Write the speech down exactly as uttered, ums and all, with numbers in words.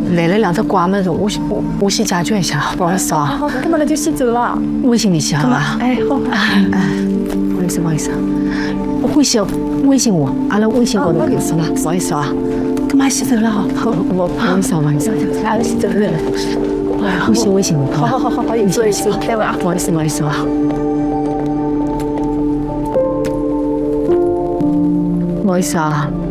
来了两只怪么子，我我我先解决一下，不好意思啊。 好，那么那就先走了。 微信联系好吧？ 哎，好。 哎哎，不好意思，不好意思，微信微信我，阿拉微信高头有是吧？不好意思啊。干嘛先走了？好，我不好意思，不好意思，阿拉先走了。微信微信我。 好好好好好，你坐一坐，待会啊。 不好意思，不好意思啊。不好意思啊。